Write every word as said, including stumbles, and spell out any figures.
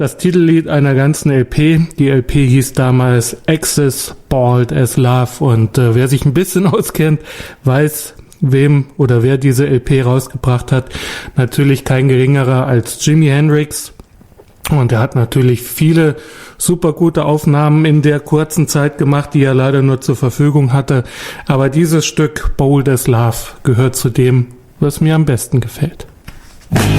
das Titellied einer ganzen L P. Die L P hieß damals Axis Bald as Love und äh, wer sich ein bisschen auskennt, weiß, wem oder wer diese L P rausgebracht hat. Natürlich kein geringerer als Jimi Hendrix. Und er hat natürlich viele super gute Aufnahmen in der kurzen Zeit gemacht, die er leider nur zur Verfügung hatte. Aber dieses Stück Bold as Love gehört zu dem, was mir am besten gefällt.